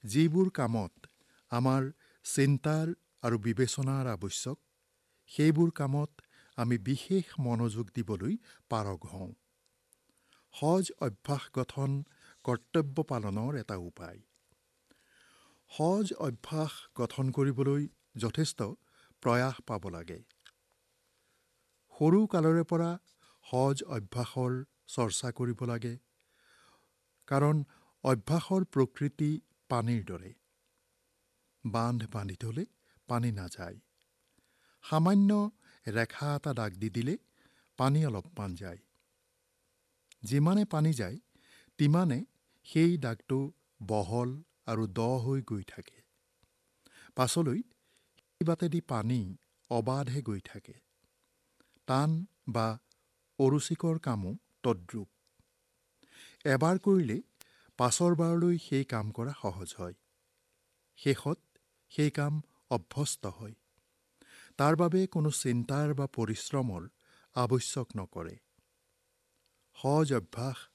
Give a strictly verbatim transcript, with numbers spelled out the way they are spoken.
যিবোৰ কামত আমাৰ চিন্তাৰ আৰু বিবেচনাৰ আৱশ্যক, সেইবোৰ কামত আমি বিশেষ মনোযোগ দিবলৈ পাৰগ হওঁ। সজ অভ্যাস গঠন কৰ্তব্য পালনৰ এটা উপায়। সজ অভ্যাস গঠন কৰিবলৈ যথেষ্ট প্ৰয়াস পাব লাগে। সৰু কালৰে পৰা সজ অভ্যাসৰ চৰ্চা কৰিব লাগে, কাৰণ অভ্যাসৰ প্ৰকৃতি পানীৰ দৰে। বান্ধ বান্ধি থলে পানী নাযায়। সামান্য ৰেখা এটা দাগ দি দিলে পানী অলপমান যায়। যিমানে পানী যায়, তিমানে সেই দাগটো বহল আৰু দ হৈ গৈ থাকে। পাছলৈ সেই বাটেদি পানী অবাধে গৈ থাকে। টান বা অৰুচিকৰ কামো তদ্ৰূপ। এবাৰ কৰিলে পাছৰ বাৰলৈ সেই কাম কৰা সহজ হয়। শেষত সেই কাম অভ্যস্ত হয়। তাৰ বাবে কোনো চিন্তাৰ বা পৰিশ্ৰমৰ আৱশ্যক নকৰে। সজ অভ্যাস